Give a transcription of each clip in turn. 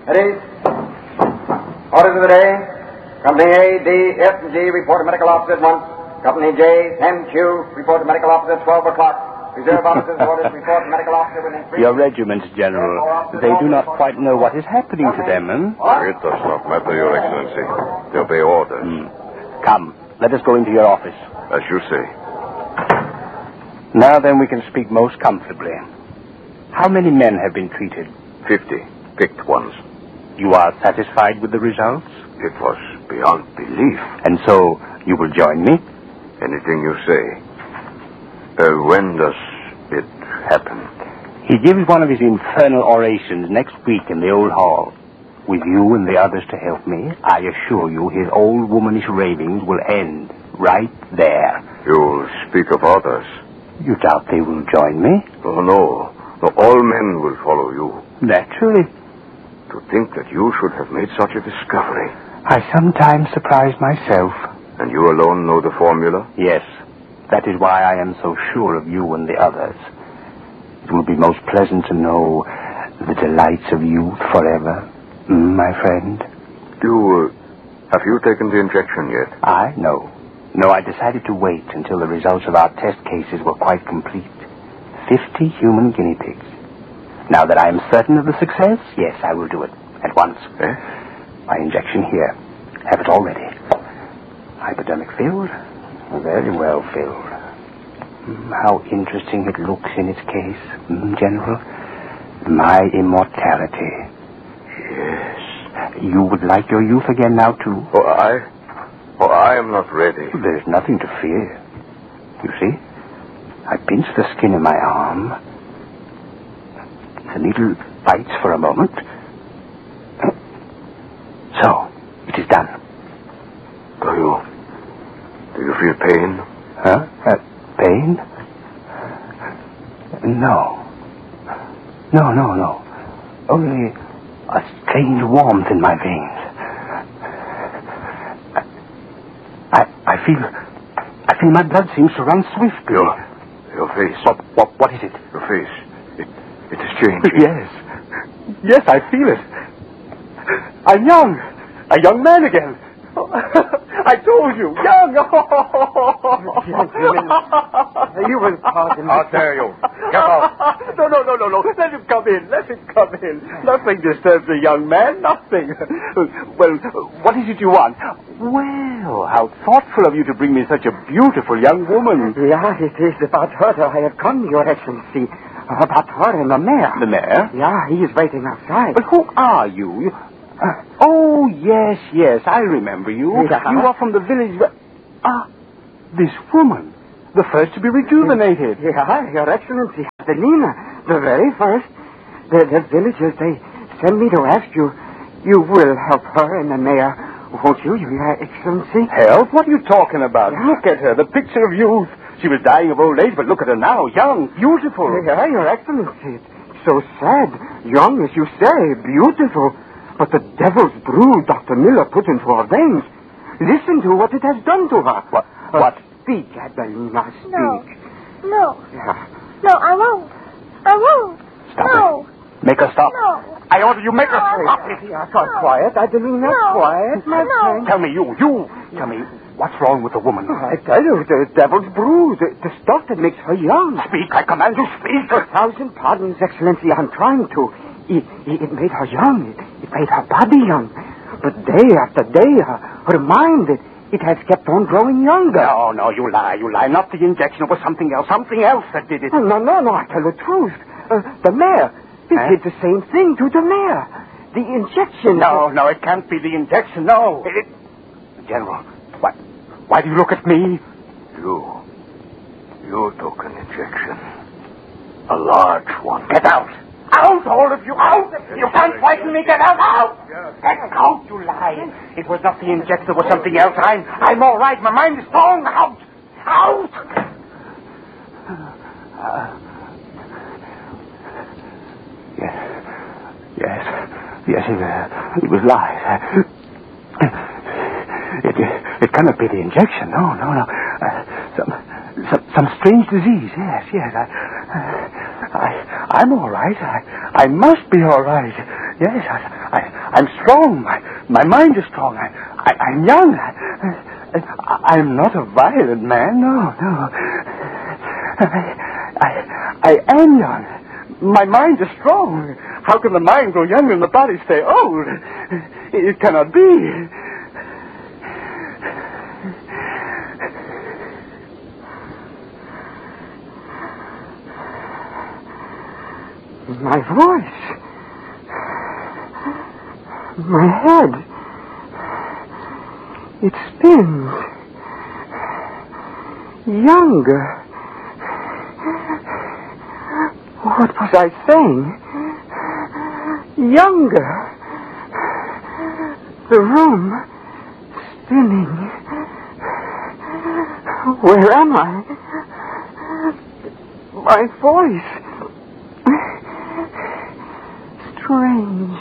Ready? Orders of the day. Company A, D, F, and G report to medical officer at 1. Company J, M, Q report to medical officer at 12 o'clock. Reserve officers orders report to medical officer within 3 Your regiments, General. They do not quite know what is happening to them, It does not matter, Your Excellency. They obey orders. Come, let us go into your office. As you say. Now then we can speak most comfortably. How many men have been treated? 50. Picked ones. You are satisfied with the results? It was beyond belief. And so, you will join me? Anything you say. When does it happen? He gives one of his infernal orations next week in the old hall. With you and the others to help me, I assure you his old womanish ravings will end right there. You'll speak of others. You doubt they will join me? Oh, no. No, all men will follow you. Naturally. To think that you should have made such a discovery. I sometimes surprise myself. And you alone know the formula? Yes. That is why I am so sure of you and the others. It will be most pleasant to know the delights of youth forever, my friend. Have you taken the injection yet? I? No. No, I decided to wait until the results of our test cases were quite complete. 50 human guinea pigs. Now that I am certain of the success, yes, I will do it. At once. My injection here. Have it all ready. Hypodermic filled? Very well filled. How interesting it looks in its case, General. My immortality. Yes. You would like your youth again now, too? I am not ready. There's nothing to fear. You see? I pinch the skin in my arm. The needle bites for a moment. So, it is done. Do you feel pain? Huh? Pain? No. No. Only a strange warmth in my veins. I feel my blood seems to run swiftly. Your face. What is it? Your face. It has changed. Yes, I feel it. I'm young. A young man again. I told you, young. You will pardon me. How dare you? Get out. No. Let him come in. Nothing disturbs a young man. Nothing. Well, what is it you want? Well, how thoughtful of you to bring me such a beautiful young woman. Yeah, it is about her that I have come, Your Excellency. About her and the mayor. The mayor? Yeah, he is waiting outside. But who are you? Oh, yes, I remember you. Yeah. You are from the village. This woman. The first to be rejuvenated. Yeah, Your Excellency. The Nina, the very first. The villagers, they sent me to ask you. You will help her and the mayor, won't you, Your Excellency? Help? What are you talking about? Yeah. Look at her, the picture of youth. She was dying of old age, but look at her now, young, beautiful. Yeah, Your Excellency. It's so sad. Young, as you say, beautiful. But the devil's brew Dr. Miller put into her veins. Listen to what it has done to her. What? Speak, Adelina, speak. No. Yeah. No, I won't. Stop No. it. Make her stop. No. I order you make her stop. Yeah, quiet, Adelina, quiet, my friend. Tell me, you. Tell me, what's wrong with the woman? I tell you, the devil's brew, the stuff that makes her young. Speak, I command you, speak. 1,000 pardons, Excellency, I'm trying to. It made her young. It made her body young. But day after day, her mind, it has kept on growing younger. No, you lie. Not the injection. It was something else that did it. No, I tell the truth. The mayor, he did the same thing to the mayor. The injection. No, it can't be the injection, no. General, why do you look at me? You took an injection. A large one. Get out! Out, all of you, out! You can't frighten me, get out! Get out, you lie! It was not the injection, it was something else. I'm all right, my mind is strong. Out! Yes, it was lies. It cannot be the injection, no. Some strange disease, yes. I'm all right. I must be all right. Yes, I'm strong. My mind is strong. I'm young. I'm not a violent man. No. I am young. My mind is strong. How can the mind grow young and the body stay old? It cannot be. My voice. My head. It spins. Younger. What was I saying? Younger. The room spinning. Where am I? My voice. Strange.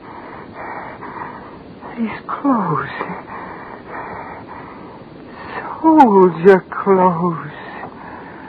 These clothes. Soldier clothes.